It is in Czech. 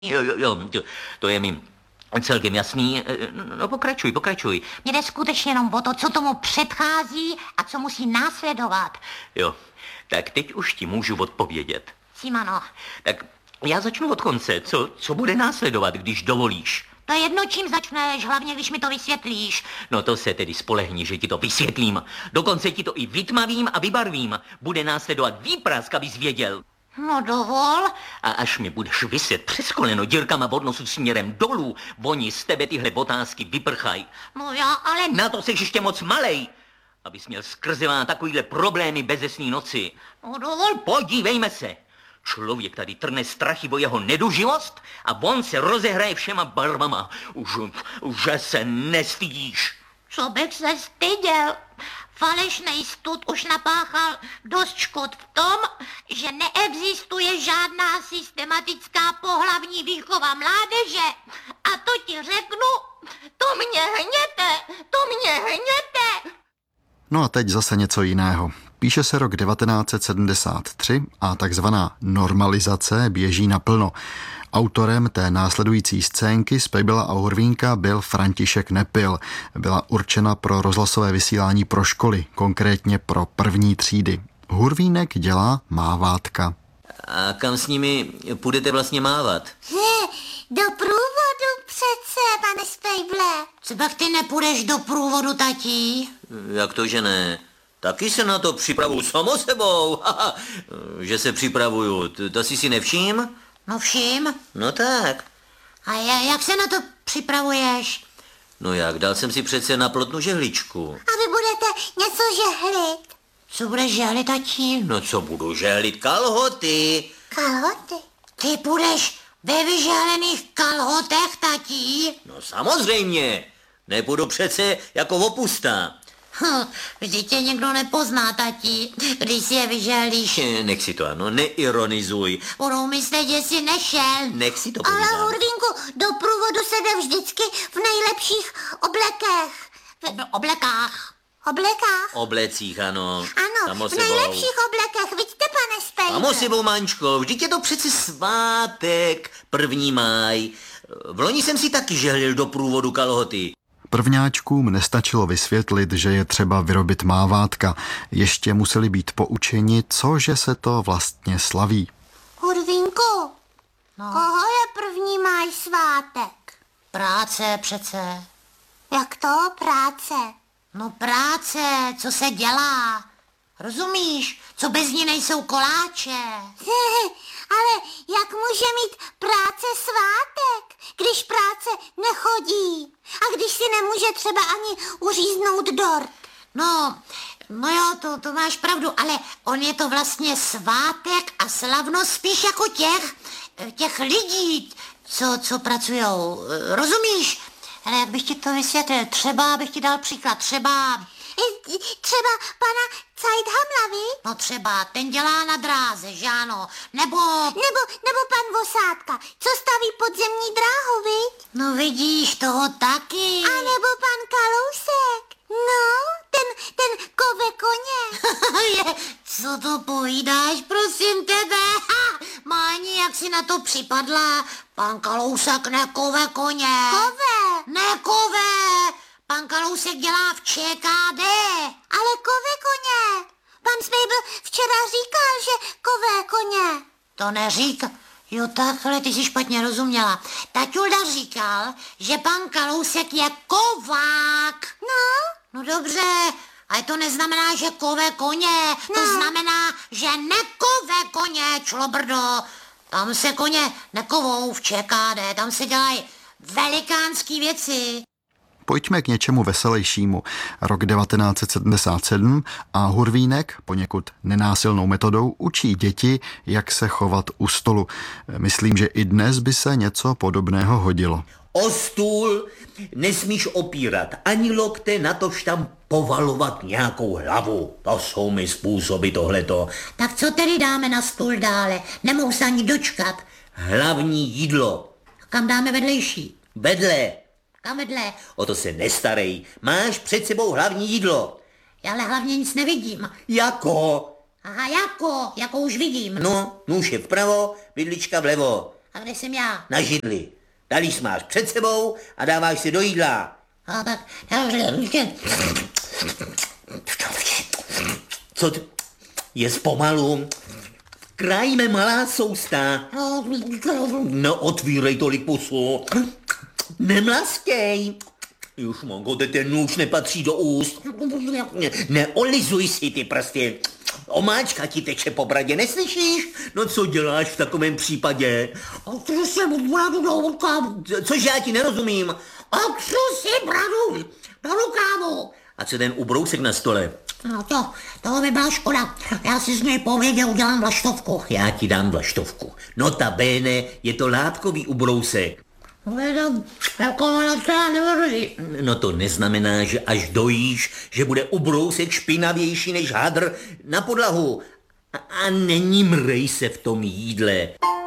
Jo, to je mi celkem jasný. No pokračuj. Mně jde skutečně jenom o to, co tomu předchází a co musí následovat. Jo, tak teď už ti můžu odpovědět. Simano. Tak já začnu od konce. Co bude následovat, když dovolíš? To je jedno, čím začneš, hlavně když mi to vysvětlíš. No to se tedy spolehni, že ti to vysvětlím. Dokonce ti to i vytmavím a vybarvím. Bude následovat výprask, abys věděl. No dovol. A až mi budeš viset přes koleno dírkama od nosu směrem dolů, oni z tebe tyhle otázky vyprchají. No já ale... Na to jsi ještě moc malej, abys měl skrzevá takovýhle problémy bezesný noci. No dovol. Podívejme se. Člověk tady trne strachy o jeho neduživost a on se rozehraje všema barvama. Už se nestydíš. Co bych se styděl? Falešnej stud už napáchal dost škod v tom, že neexistuje žádná systematická pohlavní výchova mládeže. A to ti řeknu, to mě hněte. No a teď zase něco jiného. Píše se rok 1973 a takzvaná normalizace běží naplno. Autorem té následující scénky z Pejbila a Hurvínka byl František Nepil. Byla určena pro rozhlasové vysílání pro školy, konkrétně pro první třídy. Hurvínek dělá mávátka. A kam s nimi půjdete vlastně mávat? Do průvodu přece, pane Spejble. Třeba ty nepůjdeš do průvodu, tatí? Jak to, že ne? Taky se na to připravuju samo sebou. Že se připravuju, to jsi si nevšim? No všim. No tak. A jak se na to připravuješ? No jak, dal jsem si přece na plotnu žehličku. A vy budete něco žehlit. Co budeš žehlit, tatí? No co budu žehlit? Kalhoty. Kalhoty? Ty budeš ve vyžehlených kalhotech, tatí? No samozřejmě. Nepůjdu přece jako opusta. Vždyť tě někdo nepozná, tatí, když si je vyžehlíš. Nech si to, ano, neironizuj. Budou myslet, že jsi nešel. Nech si to povídám. Ale Hurvínku, do průvodu se jde vždycky v nejlepších oblekech. Oblekách? Oblecích, ano. Ano, v nejlepších oblekech, vidíte, pane Spejble. Samo sebou, Mančko, vždyť je to přeci svátek, 1. máj. V loni jsem si taky žehlil do průvodu kalhoty. Prvňáčkům nestačilo vysvětlit, že je třeba vyrobit mávátka. Ještě museli být poučeni, cože se to vlastně slaví. Hurvínku, koho je 1. máj svátek? Práce přece. Jak to práce? No práce, co se dělá. Rozumíš, co bez ní nejsou koláče. Ale jak může mít práce svátek, když práce nechodí? A když si nemůže třeba ani uříznout dort? No jo, to máš pravdu, ale on je to vlastně svátek a slavnost spíš jako těch lidí, co pracujou. Rozumíš? Ale jak bych ti to vysvětlil, třeba bych ti dal příklad, třeba pana Zeithamla, vi? No třeba, ten dělá na dráze, že ano? Nebo pan Vosádka, co staví podzemní dráhu, viď? No vidíš, toho taky. A nebo pan Kalousek, no, ten kove koně. Co to povídáš, prosím tebe? Máni, jak si na to připadla? Pan Kalousek nekove koně. Kove? Nekove. Pan Kalousek dělá v ČKD. Ale kove koně. Pan Spejbl včera říkal, že kove koně. To neříkal. Jo, takhle, ty jsi špatně rozuměla. Taťulda říkal, že pan Kalousek je kovák. No dobře, ale to neznamená, že kove koně. No. To znamená, že nekove koně, člobrdo. Tam se koně nekovou v ČKD, tam se dělají velikánský věci. Pojďme k něčemu veselejšímu. Rok 1977 a Hurvínek poněkud nenásilnou metodou učí děti, jak se chovat u stolu. Myslím, že i dnes by se něco podobného hodilo. O stůl nesmíš opírat ani lokte, natož tam povalovat nějakou hlavu. To jsou mi způsoby tohleto. Tak co tedy dáme na stůl dále? Nemohu se ani dočkat. Hlavní jídlo. Kam dáme vedlejší? Vedle. Kam vedle? O to se nestarej. Máš před sebou hlavní jídlo. Já ale hlavně nic nevidím. Jako? Aha, jako už vidím. No, nůž je vpravo, vidlička vlevo. A kde jsem já? Na židli. Talíř máš před sebou a dáváš si do jídla. A tak, já už Co ty? Je zpomalu. Krájíme malá sousta. No, otvírej tolik pusu. Nemlastěj. Už mongo, ten nůž nepatří do úst. Neolizuj si ty prsty. Omáčka ti teče po bradě, neslyšíš? No co děláš v takovém případě? Což já ti nerozumím. Otřu si bradu do rukávu. A co ten ubrousek na stole? No to by byla škoda. Já si z něj pověděl, udělám vlaštovku. Já ti dám vlaštovku. Notabene je to látkový ubrousek. No to neznamená, že až dojíš, že bude ubrousek špinavější než hadr na podlahu. A není mrej se v tom jídle.